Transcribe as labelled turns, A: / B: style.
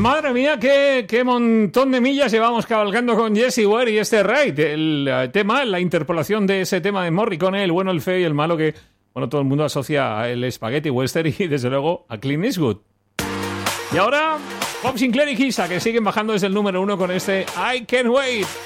A: Madre mía, qué montón de millas llevamos cabalgando con Jessie Ware y este Raid. El tema, la interpolación de ese tema de Morricone, el bueno, el feo y el malo, que bueno, todo el mundo asocia al spaghetti western y desde luego a Clint Eastwood. Y ahora, Bob Sinclair y Kisa, que siguen bajando desde el número 1 con este I Can't Wait.